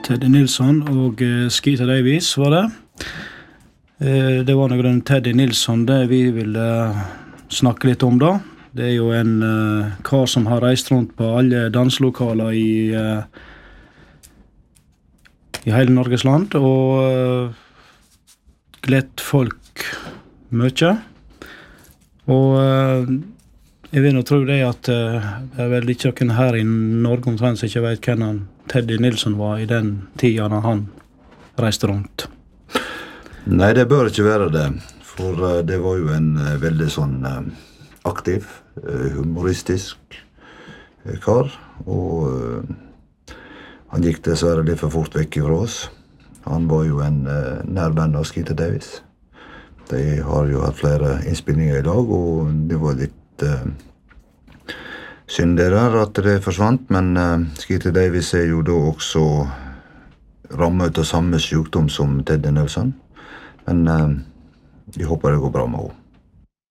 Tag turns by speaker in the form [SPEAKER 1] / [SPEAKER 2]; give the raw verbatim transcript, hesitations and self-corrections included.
[SPEAKER 1] Teddy Nilsson og uh, Skeeter Davies, var det. Uh, det var noe Teddy Nilsson det vi ville uh, snakke litt om da. Det er jo en uh, kar som har reist rundt på alle danslokaler i, uh, i hele Norges land, og uh, glett folk mye. Og uh, jeg vil nå tro det at uh, det er vel ikke noen her i Norge omtrent som ikke vet hvem han Teddy Nilsson var i den tiden når han reiste rundt.
[SPEAKER 2] Nei, det bør ikke være det, for uh, det var jo en uh, veldig sånn uh, aktiv, uh, humoristisk uh, kar, og uh, han gikk dessverre litt for fort vekk fra oss. Han var jo en uh, nærvenn av Skeeter Davies. De har jo hatt flere innspillinger i lag, og det var litt uh, synd det der at det forsvant, men uh, Skeeter Davies er jo da også rammet av samme sykdom som Teddy Nilsson. Men uh, jeg håper det går bra med henne.